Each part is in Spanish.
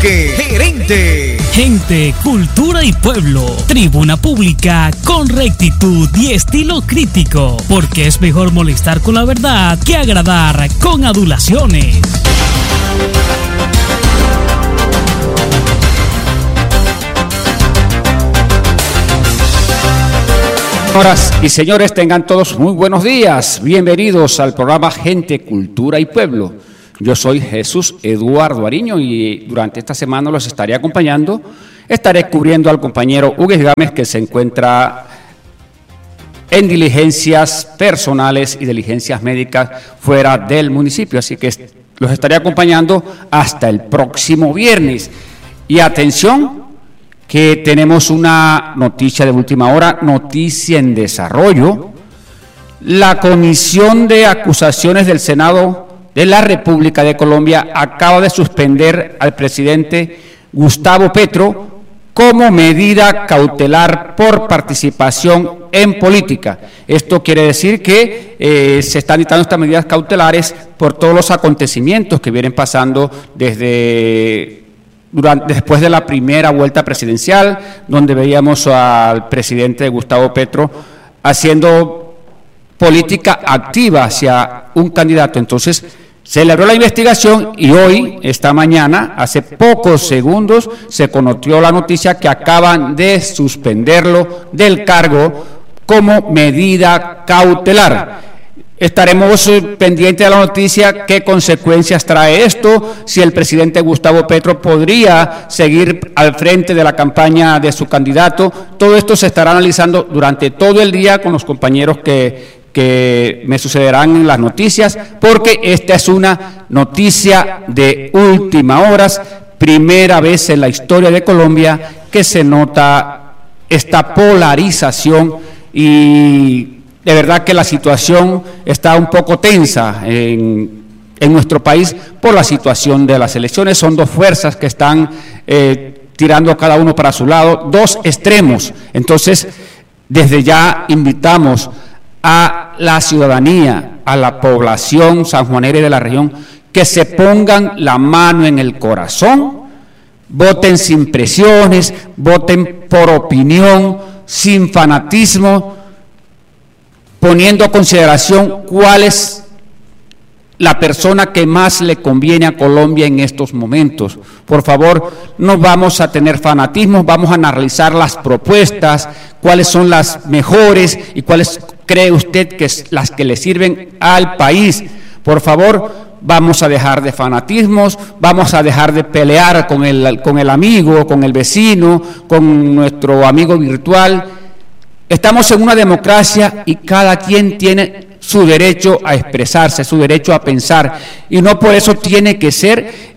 Gerente. Gente, cultura y pueblo. Tribuna pública con rectitud y estilo crítico. Porque es mejor molestar con la verdad que agradar con adulaciones. Señoras y señores, tengan todos muy buenos días. Bienvenidos al programa Gente, Cultura y Pueblo. Yo soy Jesús Eduardo Ariño y durante esta semana los estaré acompañando. Estaré cubriendo al compañero Hugo Gámez, que se encuentra en diligencias personales y diligencias médicas fuera del municipio. Así que los estaré acompañando hasta el próximo viernes. Y atención, que tenemos una noticia de última hora, noticia en desarrollo. La Comisión de Acusaciones del Senado de la República de Colombia acaba de suspender al presidente Gustavo Petro como medida cautelar por participación en política. Esto quiere decir que se están dictando estas medidas cautelares por todos los acontecimientos que vienen pasando después de la primera vuelta presidencial, donde veíamos al presidente Gustavo Petro haciendo política activa hacia un candidato. Entonces, se le abrió la investigación y hoy, esta mañana, hace pocos segundos, se conoció la noticia que acaban de suspenderlo del cargo como medida cautelar. Estaremos pendientes de la noticia, qué consecuencias trae esto, si el presidente Gustavo Petro podría seguir al frente de la campaña de su candidato. Todo esto se estará analizando durante todo el día con los compañeros que me sucederán en las noticias, porque esta es una noticia de última hora, primera vez en la historia de Colombia que se nota esta polarización y de verdad que la situación está un poco tensa en nuestro país por la situación de las elecciones. Son dos fuerzas que están tirando cada uno para su lado, dos extremos. Entonces, desde ya invitamos a la ciudadanía, a la población sanjuanera y de la región, que se pongan la mano en el corazón, voten sin presiones, voten por opinión, sin fanatismo, poniendo a consideración cuál es la persona que más le conviene a Colombia en estos momentos. Por favor, no vamos a tener fanatismos, vamos a analizar las propuestas, cuáles son las mejores y cuáles cree usted que es las que le sirven al país. Por favor, vamos a dejar de fanatismos, vamos a dejar de pelear con el amigo, con el vecino, con nuestro amigo virtual. Estamos en una democracia y cada quien tiene su derecho a expresarse, su derecho a pensar, y no por eso tiene que ser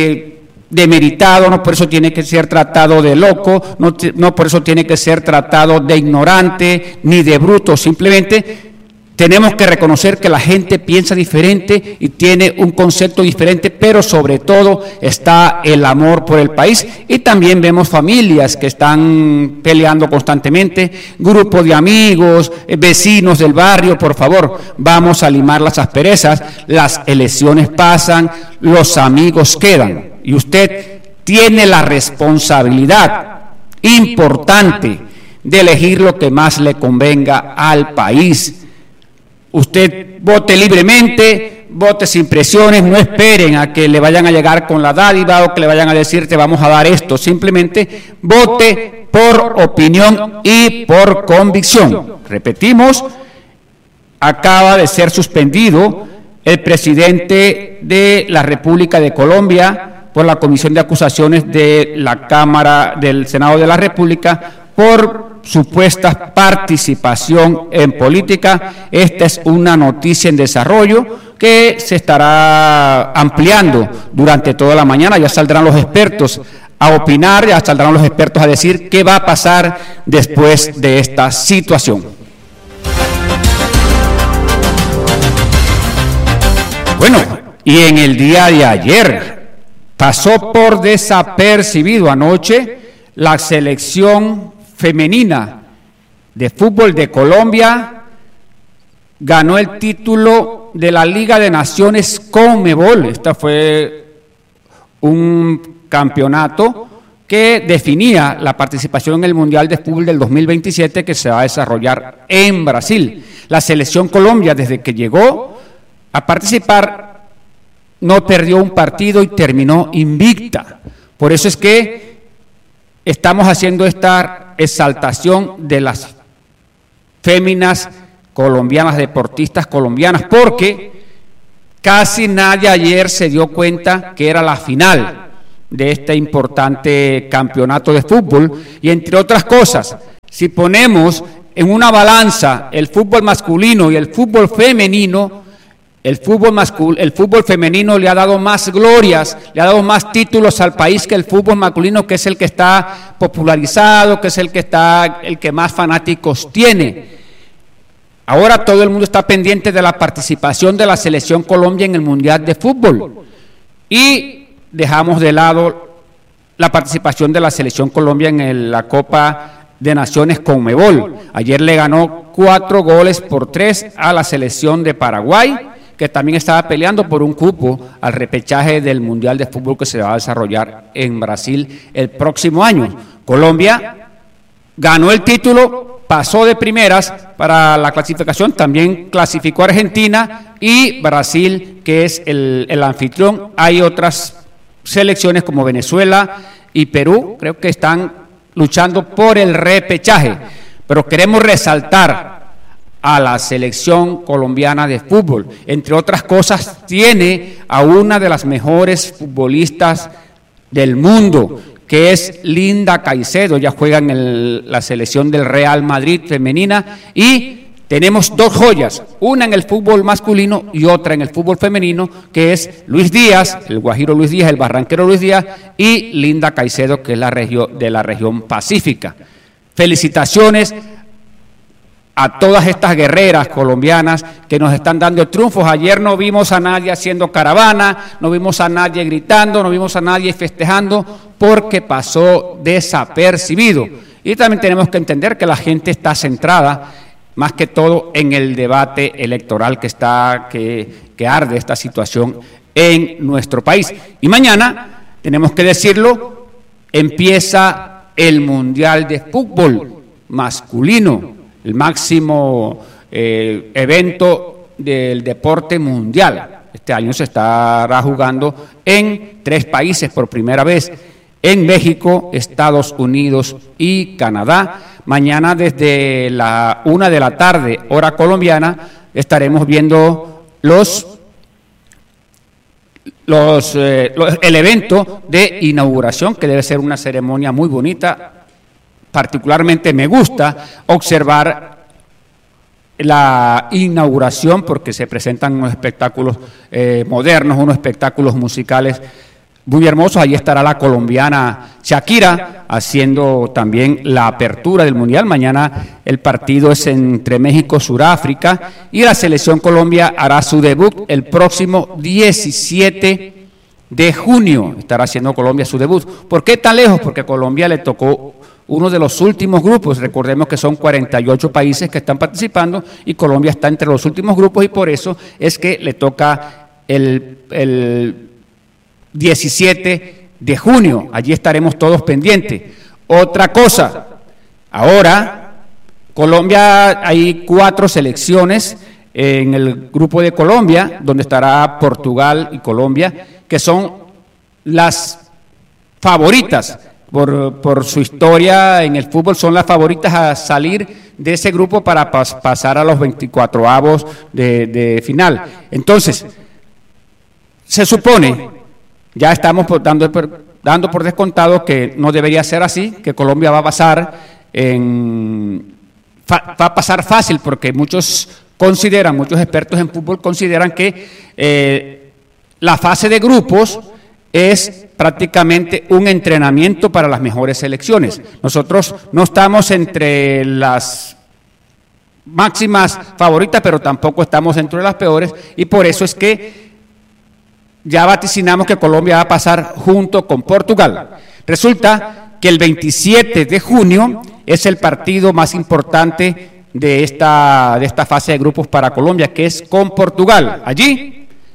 demeritado, no por eso tiene que ser tratado de loco, no por eso tiene que ser tratado de ignorante ni de bruto. Simplemente tenemos que reconocer que la gente piensa diferente y tiene un concepto diferente, pero sobre todo está el amor por el país. Y también vemos familias que están peleando constantemente, grupos de amigos, vecinos del barrio. Por favor, vamos a limar las asperezas. Las elecciones pasan, los amigos quedan. Y usted tiene la responsabilidad importante de elegir lo que más le convenga al país. Usted vote libremente, vote sin presiones, no esperen a que le vayan a llegar con la dádiva o que le vayan a decir te vamos a dar esto. Simplemente vote por opinión y por convicción. Repetimos, acaba de ser suspendido el presidente de la República de Colombia por la Comisión de Acusaciones de la Cámara del Senado de la República por supuesta participación en política. Esta es una noticia en desarrollo que se estará ampliando durante toda la mañana. Ya saldrán los expertos a opinar, ya saldrán los expertos a decir qué va a pasar después de esta situación. Bueno, y en el día de ayer pasó por desapercibido anoche la selección femenina de fútbol de Colombia. Ganó el título de la Liga de Naciones Conmebol. Esta fue un campeonato que definía la participación en el Mundial de Fútbol del 2027 que se va a desarrollar en Brasil. La selección Colombia, desde que llegó a participar, no perdió un partido y terminó invicta. Por eso es que estamos haciendo esta exaltación de las féminas colombianas, deportistas colombianas, porque casi nadie ayer se dio cuenta que era la final de este importante campeonato de fútbol. Y entre otras cosas, si ponemos en una balanza el fútbol masculino y el fútbol femenino, el fútbol femenino le ha dado más glorias, le ha dado más títulos al país que el fútbol masculino, que es el que está popularizado, que es el que más fanáticos tiene. Ahora todo el mundo está pendiente de la participación de la selección Colombia en el Mundial de Fútbol y dejamos de lado la participación de la selección Colombia en la Copa de Naciones Conmebol. Ayer le ganó 4-3 a la selección de Paraguay, que también estaba peleando por un cupo al repechaje del Mundial de Fútbol que se va a desarrollar en Brasil el próximo año. Colombia ganó el título, pasó de primeras para la clasificación, también clasificó a Argentina y Brasil, que es el anfitrión. Hay otras selecciones como Venezuela y Perú, creo que están luchando por el repechaje, pero queremos resaltar a la selección colombiana de fútbol. Entre otras cosas, tiene a una de las mejores futbolistas del mundo, que es Linda Caicedo. Ella juega en la selección del Real Madrid femenina, y tenemos dos joyas, una en el fútbol masculino y otra en el fútbol femenino, que es Luis Díaz, el guajiro Luis Díaz, el barranquero Luis Díaz, y Linda Caicedo, que es de la región pacífica. Felicitaciones a todas estas guerreras colombianas que nos están dando triunfos. Ayer no vimos a nadie haciendo caravana, no vimos a nadie gritando, no vimos a nadie festejando, porque pasó desapercibido. Y también tenemos que entender que la gente está centrada más que todo en el debate electoral que arde esta situación en nuestro país. Y mañana, tenemos que decirlo, empieza el Mundial de Fútbol masculino, el máximo evento del deporte mundial. Este año se estará jugando en 3 países por primera vez, en México, Estados Unidos y Canadá. Mañana desde la 1 de la tarde, hora colombiana, estaremos viendo el evento de inauguración, que debe ser una ceremonia muy bonita. Particularmente me gusta observar la inauguración porque se presentan unos espectáculos modernos, unos espectáculos musicales muy hermosos. Allí estará la colombiana Shakira haciendo también la apertura del Mundial. Mañana el partido es entre México y Sudáfrica, y la selección Colombia hará su debut el próximo 17 de junio. Estará haciendo Colombia su debut. ¿Por qué tan lejos? Porque a Colombia le tocó uno de los últimos grupos. Recordemos que son 48 países que están participando y Colombia está entre los últimos grupos, y por eso es que le toca el 17 de junio. Allí estaremos todos pendientes. Otra cosa, ahora Colombia, hay 4 selecciones en el grupo de Colombia, donde estará Portugal y Colombia, que son las favoritas. Por su historia en el fútbol, son las favoritas a salir de ese grupo para pasar a los 24avos de final. Entonces, se supone, ya estamos dando por descontado que no debería ser así, que Colombia va a pasar va a pasar fácil, porque muchos expertos en fútbol consideran que la fase de grupos es prácticamente un entrenamiento para las mejores selecciones. Nosotros no estamos entre las máximas favoritas, pero tampoco estamos entre las peores, y por eso es que ya vaticinamos que Colombia va a pasar junto con Portugal. Resulta que el 27 de junio es el partido más importante de esta fase de grupos para Colombia, que es con Portugal. Allí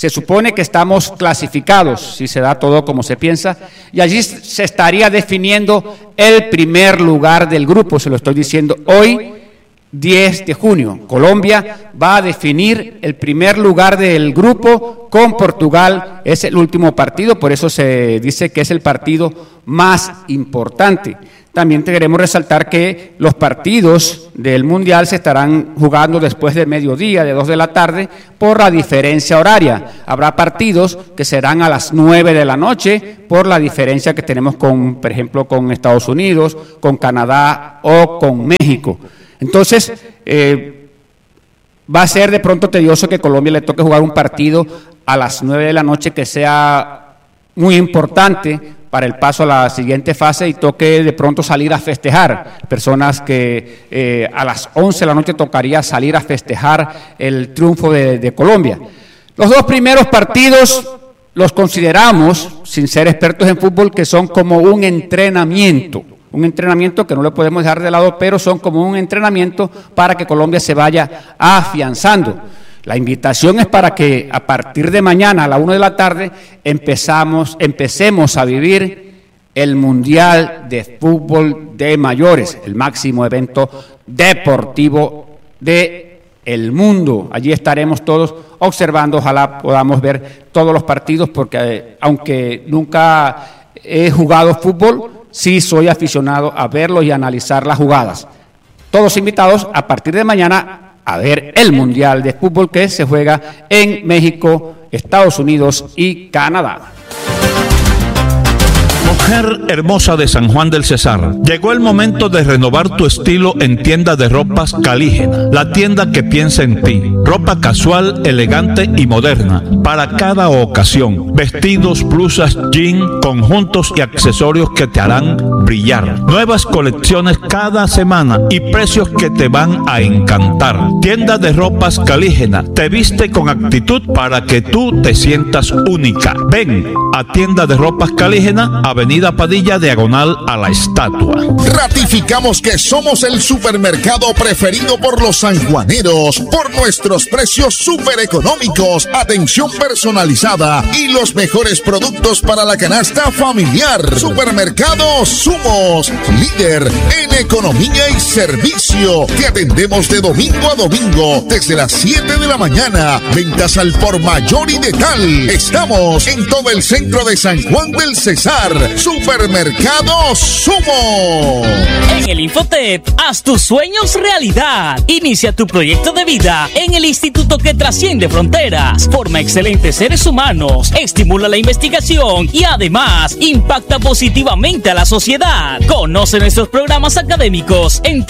Se supone que estamos clasificados, si se da todo como se piensa, y allí se estaría definiendo el primer lugar del grupo, se lo estoy diciendo hoy, 10 de junio. Colombia va a definir el primer lugar del grupo con Portugal, es el último partido, por eso se dice que es el partido más importante. También queremos resaltar que los partidos del Mundial se estarán jugando después del mediodía, de 2 de la tarde, por la diferencia horaria. Habrá partidos que serán a las 9 de la noche por la diferencia que tenemos con, por ejemplo, con Estados Unidos, con Canadá o con México. Entonces, va a ser de pronto tedioso que Colombia le toque jugar un partido a las 9 de la noche que sea muy importante para el paso a la siguiente fase y toque de pronto salir a festejar. Personas que a las 11 de la noche tocaría salir a festejar el triunfo de Colombia. Los dos primeros partidos los consideramos, sin ser expertos en fútbol, que son como un entrenamiento que no lo podemos dejar de lado, pero son como un entrenamiento para que Colombia se vaya afianzando. La invitación es para que a partir de mañana a la 1 de la tarde empecemos a vivir el Mundial de Fútbol de Mayores, el máximo evento deportivo del mundo. Allí estaremos todos observando, ojalá podamos ver todos los partidos, porque aunque nunca he jugado fútbol, sí soy aficionado a verlos y analizar las jugadas. Todos invitados a partir de mañana a ver el Mundial de Fútbol que se juega en México, Estados Unidos y Canadá. Mujer hermosa de San Juan del Cesar, llegó el momento de renovar tu estilo en Tienda de Ropas Calígena, la tienda que piensa en ti. Ropa casual, elegante y moderna para cada ocasión. Vestidos, blusas, jean, conjuntos y accesorios que te harán brillar. Nuevas colecciones cada semana y precios que te van a encantar. Tienda de Ropas Calígena te viste con actitud para que tú te sientas única. Ven a Tienda de Ropas Calígena, Avenida Padilla, diagonal a la estatua. Ratificamos que somos el supermercado preferido por los sanjuaneros por nuestros precios súper económicos, atención personalizada y los mejores productos para la canasta familiar. Supermercado Sumos, líder en economía y servicio. Te atendemos de domingo a domingo desde las 7 de la mañana. Ventas al por mayor y de tal. Estamos en todo el centro de San Juan del Cesar. Supermercado Sumo. En el Infotep, haz tus sueños realidad. Inicia tu proyecto de vida en el instituto que trasciende fronteras. Forma excelentes seres humanos, estimula la investigación y además impacta positivamente a la sociedad. Conoce nuestros programas académicos en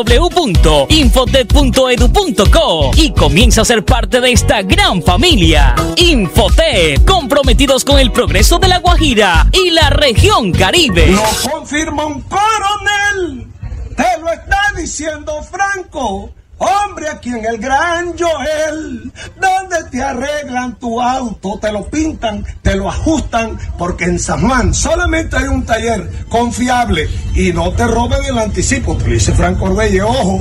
www.infotep.edu.co y comienza a ser parte de esta gran familia. Infotep, comprometidos con el progreso de La Guajira y la región Caribe. Lo confirma un coronel, te lo está diciendo Franco. Hombre, aquí en el Gran Joel, donde te arreglan tu auto, te lo pintan, te lo ajustan, porque en San Juan solamente hay un taller confiable y no te roben el anticipo, te lo dice Franco Ordelle, ojo.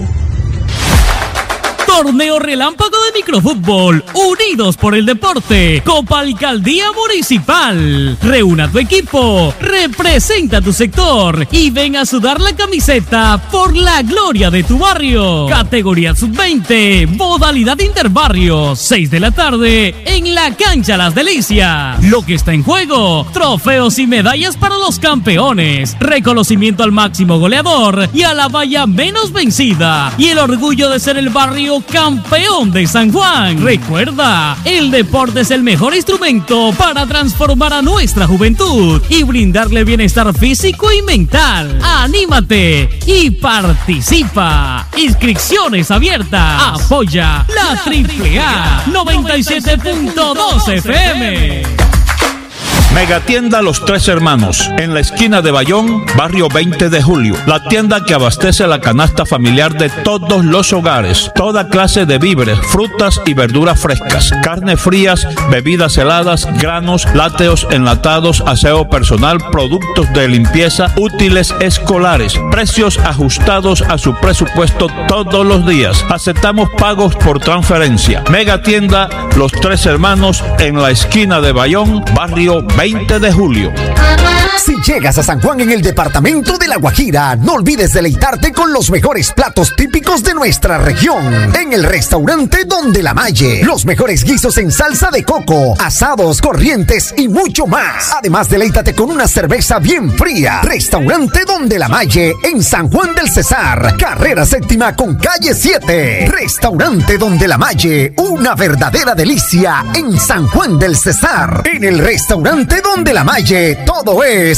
Torneo relámpago de microfútbol, unidos por el deporte, Copa Alcaldía Municipal. Reúna tu equipo, representa tu sector y ven a sudar la camiseta por la gloria de tu barrio. Categoría Sub-20, modalidad interbarrio, 6 de la tarde en la cancha Las Delicias. Lo que está en juego, trofeos y medallas para los campeones, reconocimiento al máximo goleador y a la valla menos vencida y el orgullo de ser el barrio campeón de San Juan. Recuerda, el deporte es el mejor instrumento para transformar a nuestra juventud y brindarle bienestar físico y mental. ¡Anímate y participa! Inscripciones abiertas. Apoya la AAA 97.2 FM. Megatienda Los Tres Hermanos, en la esquina de Bayón, barrio 20 de Julio. La tienda que abastece la canasta familiar de todos los hogares. Toda clase de víveres, frutas y verduras frescas, carnes frías, bebidas heladas, granos, lácteos enlatados, aseo personal, productos de limpieza, útiles escolares. Precios ajustados a su presupuesto todos los días. Aceptamos pagos por transferencia. Megatienda Los Tres Hermanos, en la esquina de Bayón, barrio 20 de Julio. Si llegas a San Juan en el departamento de La Guajira, no olvides deleitarte con los mejores platos típicos de nuestra región. En el restaurante Donde la Malle, los mejores guisos en salsa de coco, asados, corrientes y mucho más. Además, deleítate con una cerveza bien fría. Restaurante Donde la Malle, en San Juan del Cesar, carrera 7ª con calle 7. Restaurante Donde la Malle, una verdadera delicia en San Juan del Cesar. En el restaurante Donde la Malle, todo es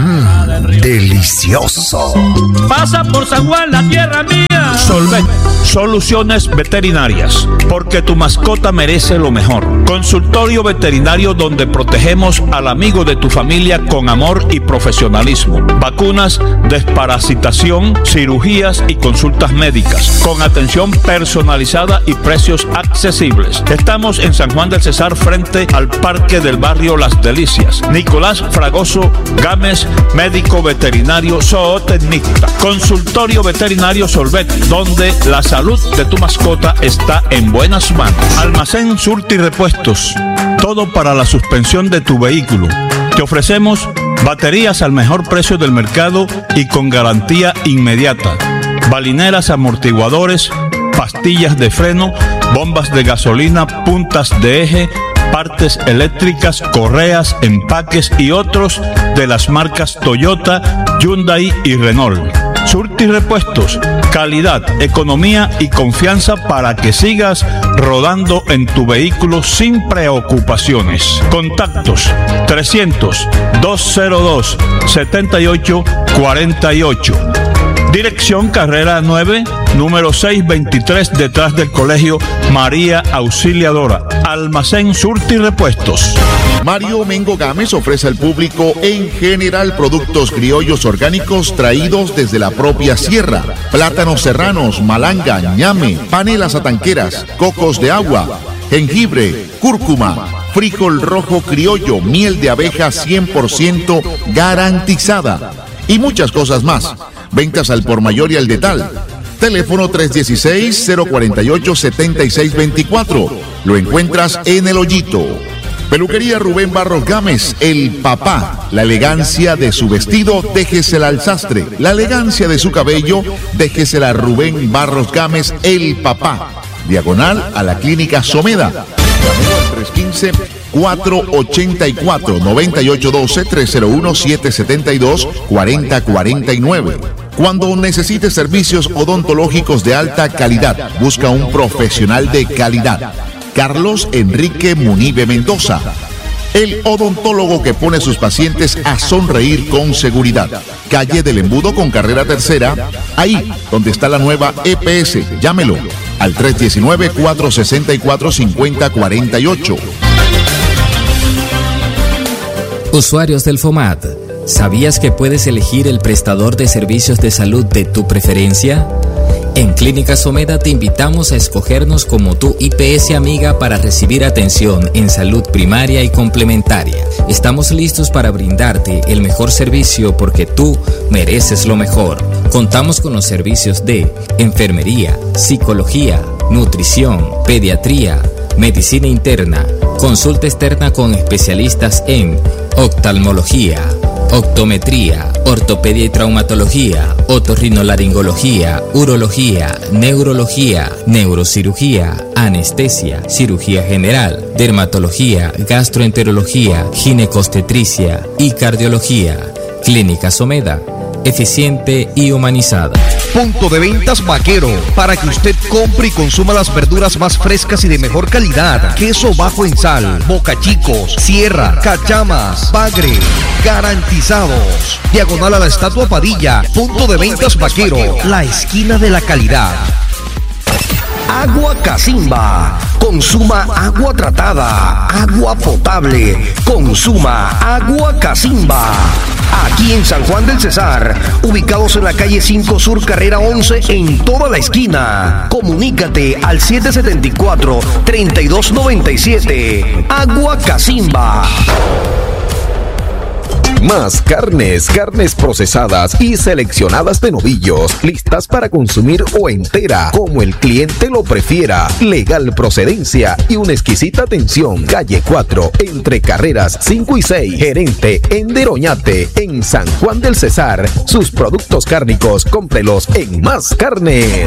delicioso. Pasa por San Juan, la tierra mía. Solvet, soluciones veterinarias, porque tu mascota merece lo mejor. Consultorio veterinario donde protegemos al amigo de tu familia con amor y profesionalismo. Vacunas, desparasitación, cirugías y consultas médicas, con atención personalizada y precios accesibles. Estamos en San Juan del Cesar, frente al Parque del Barrio Las Delicias. Nicolás Fragoso Gámez, médico veterinario zootecnista. Consultorio veterinario Solvet, donde la salud de tu mascota está en buenas manos. Almacén Surti Repuestos, todo para la suspensión de tu vehículo. Te ofrecemos baterías al mejor precio del mercado y con garantía inmediata. Balineras, amortiguadores, pastillas de freno, bombas de gasolina, puntas de eje, partes eléctricas, correas, empaques y otros de las marcas Toyota, Hyundai y Renault. Surti Repuestos, calidad, economía y confianza para que sigas rodando en tu vehículo sin preocupaciones. Contactos 300-202-7848. Dirección Carrera 9, número 623, detrás del Colegio María Auxiliadora. Almacén Surti Repuestos. Mario Mengo Gámez ofrece al público en general productos criollos orgánicos traídos desde la propia sierra. Plátanos serranos, malanga, ñame, panelas atanqueras, cocos de agua, jengibre, cúrcuma, frijol rojo criollo, miel de abeja 100% garantizada y muchas cosas más. Ventas al por mayor y al detal. Teléfono 316-048-7624. Lo encuentras en El Hoyito. Peluquería Rubén Barros Gámez, el papá. La elegancia de su vestido, déjesela al sastre. La elegancia de su cabello, déjesela a Rubén Barros Gámez, el papá. Diagonal a la Clínica Someda. Llamó al 315-484-9812-301-772-4049. Cuando necesites servicios odontológicos de alta calidad, busca un profesional de calidad. Carlos Enrique Munibe Mendoza, el odontólogo que pone a sus pacientes a sonreír con seguridad. Calle del Embudo con carrera 3ª, ahí donde está la nueva EPS. Llámelo al 319-464-5048. Usuarios del FOMAT, ¿sabías que puedes elegir el prestador de servicios de salud de tu preferencia? En Clínica Someda te invitamos a escogernos como tu IPS amiga para recibir atención en salud primaria y complementaria. Estamos listos para brindarte el mejor servicio porque tú mereces lo mejor. Contamos con los servicios de enfermería, psicología, nutrición, pediatría, medicina interna, consulta externa con especialistas en oftalmología, optometría, ortopedia y traumatología, otorrinolaringología, urología, neurología, neurocirugía, anestesia, cirugía general, dermatología, gastroenterología, ginecostetricia y cardiología. Clínica Someda, eficiente y humanizada. Punto de ventas Vaquero, para que usted compre y consuma las verduras más frescas y de mejor calidad. Queso bajo en sal, bocachicos, sierra, cachamas, bagre, garantizados. Diagonal a la Estatua Padilla. Punto de ventas Vaquero, la esquina de la calidad. Agua Casimba. Consuma agua tratada, agua potable. Consuma agua Casimba. Aquí en San Juan del Cesar, ubicados en la calle 5 Sur, carrera 11, en toda la esquina. Comunícate al 774-3297. Agua Casimba. Más carnes procesadas y seleccionadas de novillos, listas para consumir o entera, como el cliente lo prefiera. Legal procedencia y una exquisita atención. Calle 4, entre carreras 5 y 6. Gerente Ender Oñate, en San Juan del Cesar. Sus productos cárnicos, cómprelos en Más Carnes.